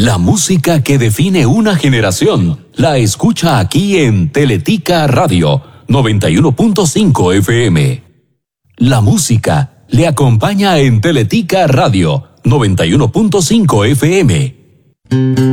La música que define una generación la escucha aquí en Teletica Radio 91.5 FM. La música le acompaña en Teletica Radio 91.5 FM.